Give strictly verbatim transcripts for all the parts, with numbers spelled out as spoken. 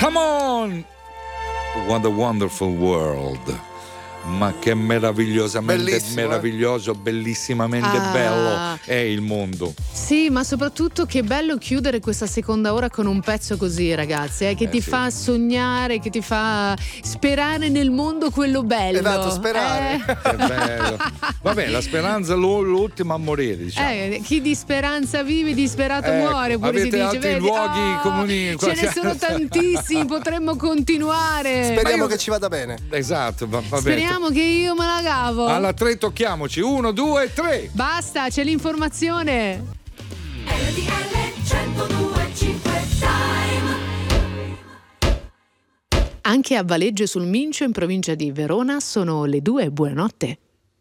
Come on! What a wonderful world. Ma che meravigliosamente Bellissimo, meraviglioso, bellissimamente Ah. bello è il mondo. Sì, ma soprattutto che bello chiudere questa seconda ora con un pezzo così, ragazzi, eh, che Eh, ti sì. fa sognare, che ti fa sperare nel mondo quello bello. Esatto, sperare. Eh. Che bello. Vabbè, la speranza è l'ultima a morire, diciamo. Eh, chi di speranza vive, disperato Ecco, muore. Pure avete si dice, altri vedi? luoghi Ah, comuni- Ce ne sono tantissimi, potremmo continuare. Speriamo io- che ci vada bene. Esatto, va, va bene. Speriamo che io me la cavo. Alla tre tocchiamoci. Uno, due, tre. Basta, c'è l'informazione. R T L centodue e cinque Time. Anche a Valeggio sul Mincio, in provincia di Verona, sono le due. Buonanotte.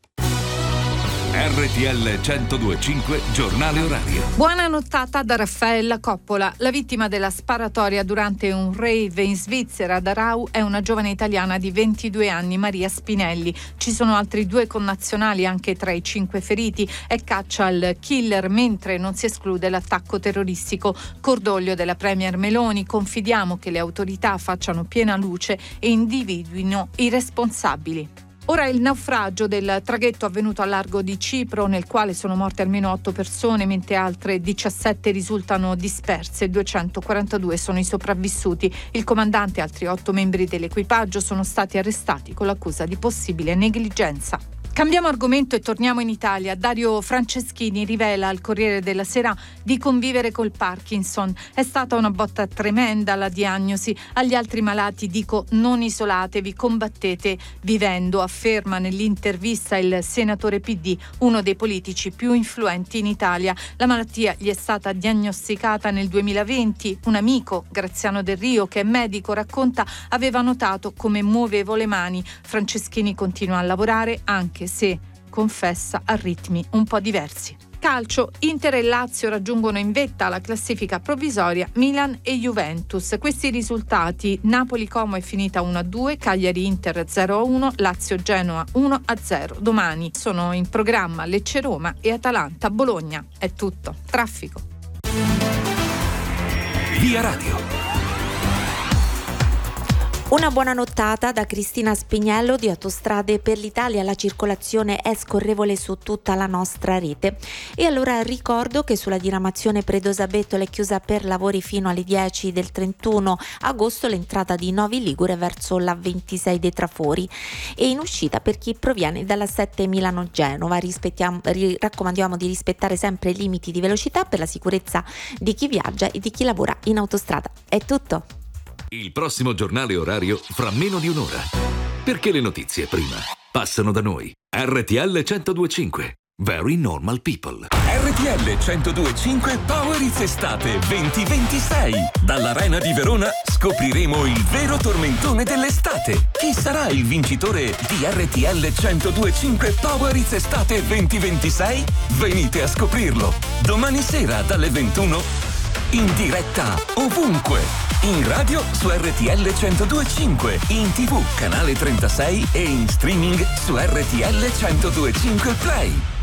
R T L centodue e cinque giornale orario. Buona nottata da Raffaella Coppola. La vittima della sparatoria durante un rave in Svizzera ad Arau è una giovane italiana di ventidue anni, Maria Spinelli. Ci sono altri due connazionali anche tra i cinque feriti. È caccia al killer, mentre non si esclude l'attacco terroristico. Cordoglio della Premier Meloni. Confidiamo che le autorità facciano piena luce e individuino i responsabili. Ora il naufragio del traghetto avvenuto a largo di Cipro, nel quale sono morte almeno otto persone, mentre altre diciassette risultano disperse. duecentoquarantadue sono i sopravvissuti. Il comandante e altri otto membri dell'equipaggio sono stati arrestati con l'accusa di possibile negligenza. Cambiamo argomento e torniamo in Italia. Dario Franceschini rivela al Corriere della Sera di convivere col Parkinson. È stata una botta tremenda la diagnosi. Agli altri malati dico: non isolatevi, combattete vivendo, afferma nell'intervista il senatore P D, uno dei politici più influenti in Italia. La malattia gli è stata diagnosticata nel duemilaventi. Un amico, Graziano Del Rio, che è medico, racconta aveva notato come muovevo le mani. Franceschini continua a lavorare anche se confessa a ritmi un po' diversi. Calcio, Inter e Lazio raggiungono in vetta la classifica provvisoria Milan e Juventus. Questi risultati: Napoli-Como è finita uno a due, Cagliari-Inter zero a uno, Lazio-Genoa uno a zero. Domani sono in programma Lecce-Roma e Atalanta-Bologna. È tutto. Traffico. Via Radio. Una buona nottata da Cristina Spignello di Autostrade per l'Italia. La circolazione è scorrevole su tutta la nostra rete. E allora ricordo che sulla diramazione Predosa-Bettola è chiusa per lavori fino alle dieci del trentuno agosto l'entrata di Novi Ligure verso la ventisei dei Trafori, e in uscita per chi proviene dalla sette Milano-Genova. Rispettiamo, ri, raccomandiamo di rispettare sempre i limiti di velocità per la sicurezza di chi viaggia e di chi lavora in autostrada. È tutto. Il prossimo giornale orario fra meno di un'ora. Perché le notizie prima passano da noi. R T L centodue e cinque. Very normal people. R T L centodue e cinque Power It's Estate venti ventisei. Dall'Arena di Verona scopriremo il vero tormentone dell'estate. Chi sarà il vincitore di R T L centodue e cinque Power It's Estate venti ventisei? Venite a scoprirlo. Domani sera dalle ventuno in diretta ovunque. In radio su R T L centodue e cinque, in tivù canale trentasei e in streaming su R T L centodue e cinque Play.